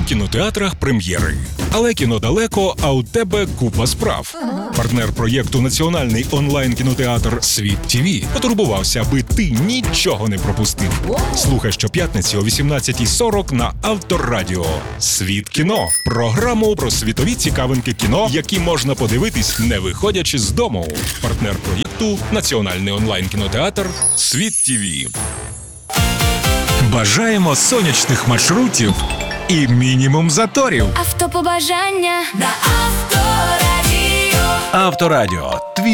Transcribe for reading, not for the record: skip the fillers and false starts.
кінотеатрах прем'єри. Але кіно далеко, а у тебе купа справ. Партнер проєкту «Національний онлайн-кінотеатр Світ ТВ» потурбувався, аби ти нічого не пропустив. Слухай щоп'ятниці о 18:40 на Авторадіо. «Світ кіно» – програму про світові цікавинки кіно, які можна подивитись, не виходячи з дому. Партнер проєкту «Національний онлайн-кінотеатр Світ ТВ». Бажаємо сонячних маршрутів і мінімум заторів. Автопобажання на Авторадіо. Авторадіо. Твій